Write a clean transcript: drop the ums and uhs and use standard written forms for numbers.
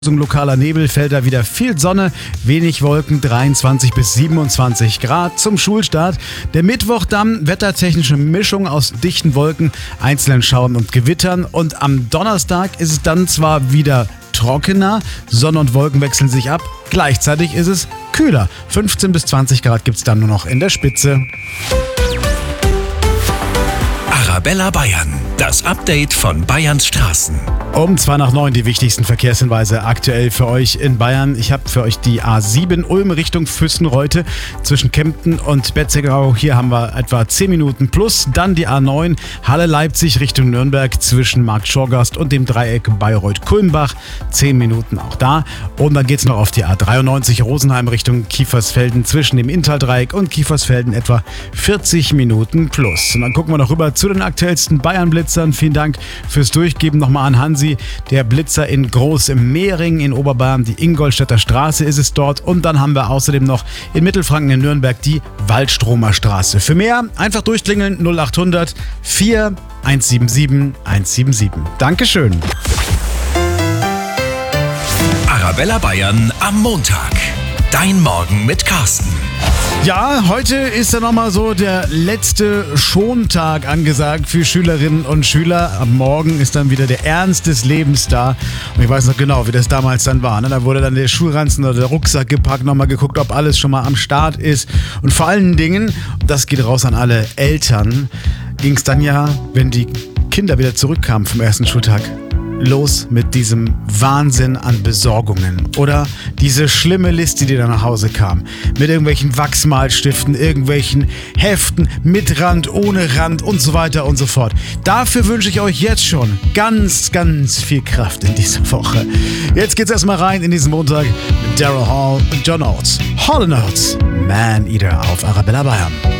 Lokaler Nebel, fällt da wieder viel Sonne, wenig Wolken, 23 bis 27 Grad zum Schulstart. Der Mittwoch dann wettertechnische Mischung aus dichten Wolken, einzelnen Schauern und Gewittern. Und am Donnerstag ist es dann zwar wieder trockener, Sonne und Wolken wechseln sich ab, gleichzeitig ist es kühler. 15 bis 20 Grad gibt es dann nur noch in der Spitze. Arabella Bayern, das Update von Bayerns Straßen. Um 8:02 die wichtigsten Verkehrshinweise aktuell für euch in Bayern. Ich habe für euch die A7 Ulm Richtung Füssen-Reute zwischen Kempten und Betzegau. Hier haben wir etwa 10 Minuten plus. Dann die A9 Halle-Leipzig Richtung Nürnberg zwischen Markt-Schorgast und dem Dreieck Bayreuth-Kulmbach. 10 Minuten auch da. Und dann geht es noch auf die A93 Rosenheim Richtung Kiefersfelden zwischen dem Inntal-Dreieck und Kiefersfelden etwa 40 Minuten plus. Und dann gucken wir noch rüber zu den aktuellsten Bayern-Blitzern. Vielen Dank fürs Durchgeben nochmal an Hansi. Der Blitzer in Groß-Mehring in Oberbayern, die Ingolstädter Straße ist es dort. Und dann haben wir außerdem noch in Mittelfranken in Nürnberg die Waldstromer Straße. Für mehr einfach durchklingeln 0800 4 177 177. Dankeschön. Arabella Bayern am Montag. Dein Morgen mit Carsten. Ja, heute ist ja nochmal so der letzte Schontag angesagt für Schülerinnen und Schüler. Am Morgen ist dann wieder der Ernst des Lebens da. Und ich weiß noch genau, wie das damals dann war. Ne? Da wurde dann der Schulranzen oder der Rucksack gepackt, nochmal geguckt, ob alles schon mal am Start ist. Und vor allen Dingen, das geht raus an alle Eltern, ging es dann ja, wenn die Kinder wieder zurückkamen vom ersten Schultag, los mit diesem Wahnsinn an Besorgungen. Oder diese schlimme Liste, die da nach Hause kam. Mit irgendwelchen Wachsmalstiften, irgendwelchen Heften, mit Rand, ohne Rand und so weiter und so fort. Dafür wünsche ich euch jetzt schon ganz, ganz viel Kraft in dieser Woche. Jetzt geht's erstmal rein in diesen Montag mit Daryl Hall und John Oates. Hall & Oates, Man Eater auf Arabella Bayern.